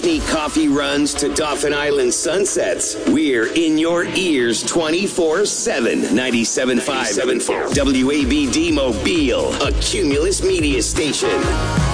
Coffee runs to Dauphin Island sunsets. We're in your ears 24/7. 97.5 WABD Mobile, a Cumulus media station.